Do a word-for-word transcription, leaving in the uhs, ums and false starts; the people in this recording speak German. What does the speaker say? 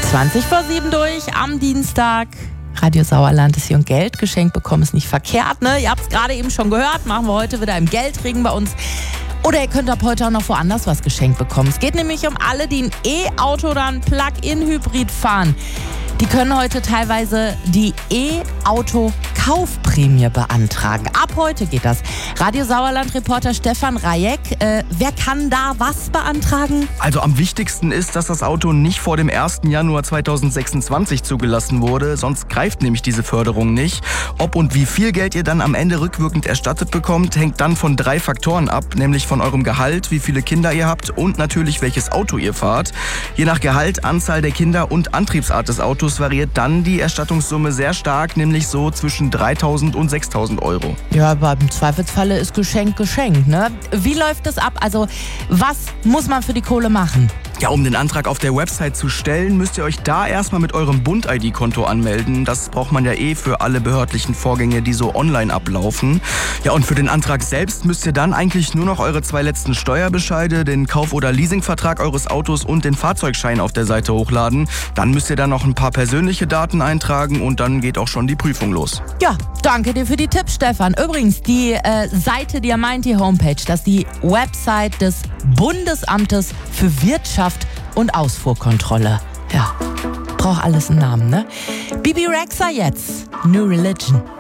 zwanzig vor sieben durch am Dienstag. Radio Sauerland ist hier und Geld geschenkt bekommen ist nicht verkehrt, ne? Ihr habt es gerade eben schon gehört, machen wir heute wieder im Geldregen bei uns. Oder ihr könnt ab heute auch noch woanders was geschenkt bekommen. Es geht nämlich um alle, die ein E-Auto oder ein Plug-in-Hybrid fahren. Die können heute teilweise die E-Auto-Kaufprämie beantragen. Ab heute geht das. Radio Sauerland-Reporter Stefan Rajek, äh, wer kann da was beantragen? Also am wichtigsten ist, dass das Auto nicht vor dem ersten Januar zweitausendsechsundzwanzig zugelassen wurde, sonst greift nämlich diese Förderung nicht. Ob und wie viel Geld ihr dann am Ende rückwirkend erstattet bekommt, hängt dann von drei Faktoren ab, nämlich von eurem Gehalt, wie viele Kinder ihr habt und natürlich welches Auto ihr fahrt. Je nach Gehalt, Anzahl der Kinder und Antriebsart des Autos variiert dann die Erstattungssumme sehr stark, nämlich so zwischen dreitausend und sechstausend Euro. Ja, aber im Zweifelsfalle ist Geschenk Geschenk, ne? Wie läuft das ab? Also, was muss man für die Kohle machen? Ja, um den Antrag auf der Website zu stellen, müsst ihr euch da erstmal mit eurem Bund-I D-Konto anmelden. Das braucht man ja eh für alle behördlichen Vorgänge, die so online ablaufen. Ja, und für den Antrag selbst müsst ihr dann eigentlich nur noch eure zwei letzten Steuerbescheide, den Kauf- oder Leasingvertrag eures Autos und den Fahrzeugschein auf der Seite hochladen. Dann müsst ihr dann noch ein paar persönliche Daten eintragen und dann geht auch schon die Prüfung los. Ja, danke dir für die Tipps, Stefan. Übrigens, die äh, Seite, die er meint, die Homepage, das ist die Website des Bundesamtes für Wirtschaft und Ausfuhrkontrolle. Ja, braucht alles einen Namen, ne? Bibi Rexha jetzt. New Religion.